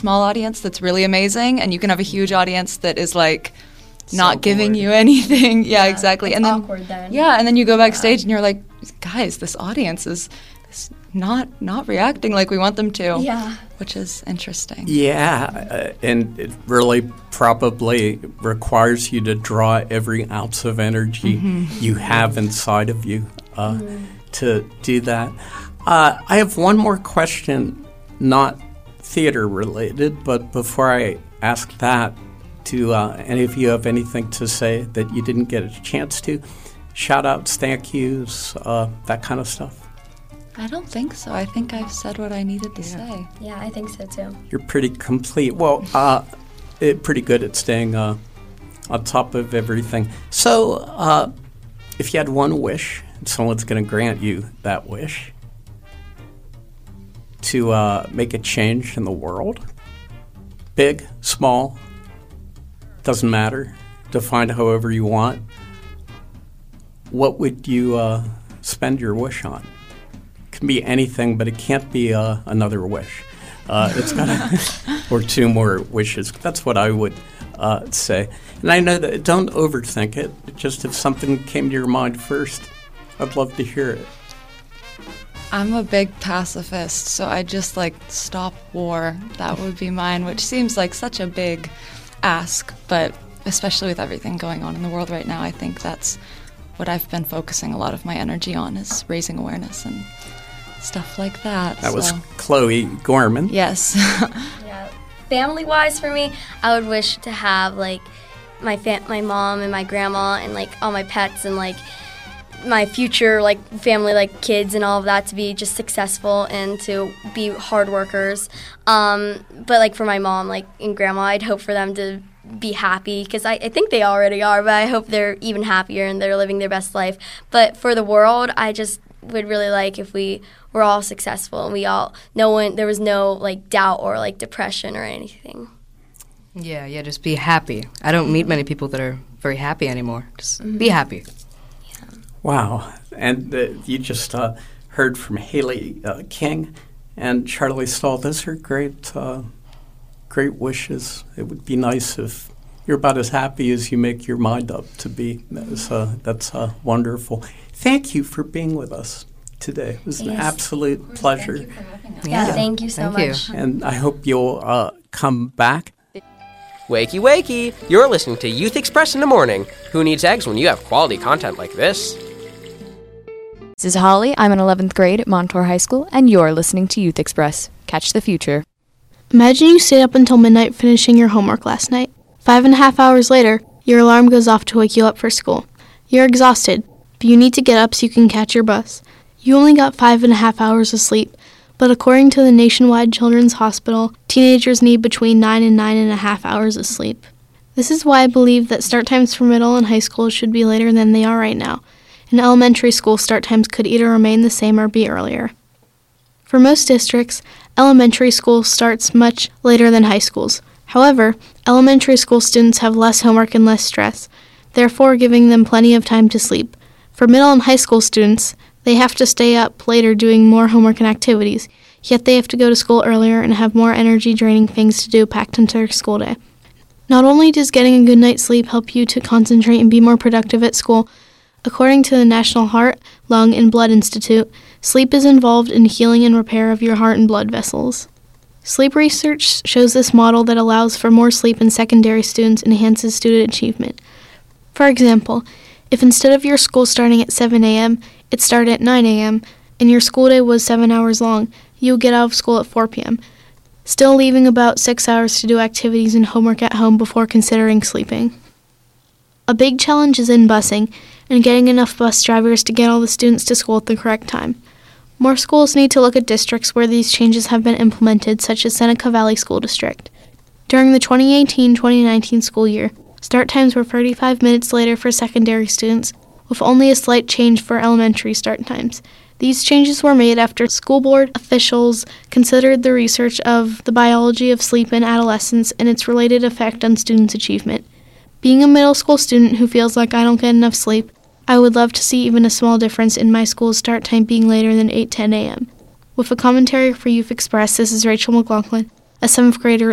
small audience that's really amazing, and you can have a huge audience that is like not giving you anything. Yeah, exactly. It's and then awkward then. Yeah, and then you go backstage and you're like, guys, this audience is not reacting like we want them to. Yeah. Which is interesting. Yeah, and it really probably requires you to draw every ounce of energy you have inside of you to do that. I have one more question, not theater related, but before I ask that, do any of you have anything to say that you didn't get a chance to? Shout outs, thank yous, that kind of stuff? I don't think so. I think I've said what I needed to say. Yeah, I think so too. You're pretty complete. Well, pretty good at staying on top of everything. So, if you had one wish, and someone's going to grant you that wish to make a change in the world, big, small, doesn't matter, define however you want, what would you spend your wish on? Can be anything, but it can't be another wish. It's got or two more wishes. That's what I would say. And I know that don't overthink it. Just if something came to your mind first, I'd love to hear it. I'm a big pacifist, so I just like stop war. That would be mine, which seems like such a big ask, but especially with everything going on in the world right now, I think that's what I've been focusing a lot of my energy on, is raising awareness and stuff like that. That was Chloe Gorman. Yes. Yeah. Family-wise for me, I would wish to have like my mom and my grandma and like all my pets and like my future like family, like kids and all of that, to be just successful and to be hard workers. But like for my mom, like and grandma, I'd hope for them to be happy, because I think they already are, but I hope they're even happier and they're living their best life. But for the world, I just would really like if we were all successful and there was no like doubt or like depression or anything. Yeah, just be happy. I don't meet many people that are very happy anymore. Just be happy. Yeah. Wow. And you just heard from Haley King and Charlie Stahl. Those are great wishes. It would be nice if you're about as happy as you make your mind up to be. That's wonderful. Thank you for being with us today. It was an absolute pleasure. Thank you for having us. Yeah, thank you so Thank much. you. And I hope you'll come back. Wakey, wakey! You're listening to Youth Express in the morning. Who needs eggs when you have quality content like this? This is Holly. I'm in 11th grade at Montour High School, and you're listening to Youth Express. Catch the future. Imagine you stayed up until midnight finishing your homework last night. 5.5 hours later, your alarm goes off to wake you up for school. You're exhausted, but you need to get up so you can catch your bus. You only got 5.5 hours of sleep, but according to the Nationwide Children's Hospital, teenagers need between 9 and 9.5 hours of sleep. This is why I believe that start times for middle and high school should be later than they are right now. In elementary school, start times could either remain the same or be earlier. For most districts, elementary school starts much later than high schools. However, elementary school students have less homework and less stress, therefore giving them plenty of time to sleep. For middle and high school students, they have to stay up later doing more homework and activities, yet they have to go to school earlier and have more energy-draining things to do packed into their school day. Not only does getting a good night's sleep help you to concentrate and be more productive at school, according to the National Heart, Lung, and Blood Institute, sleep is involved in healing and repair of your heart and blood vessels. Sleep research shows this model that allows for more sleep in secondary students enhances student achievement. For example, if instead of your school starting at 7 a.m., it started at 9 a.m., and your school day was 7 hours long, you would get out of school at 4 p.m., still leaving about 6 hours to do activities and homework at home before considering sleeping. A big challenge is in busing and getting enough bus drivers to get all the students to school at the correct time. More schools need to look at districts where these changes have been implemented, such as Seneca Valley School District. During the 2018-2019 school year, start times were 35 minutes later for secondary students, with only a slight change for elementary start times. These changes were made after school board officials considered the research of the biology of sleep in adolescence and its related effect on students' achievement. Being a middle school student who feels like I don't get enough sleep, I would love to see even a small difference in my school's start time being later than 8:10 a.m. With a commentary for Youth Express, this is Rachel McLaughlin, a 7th grader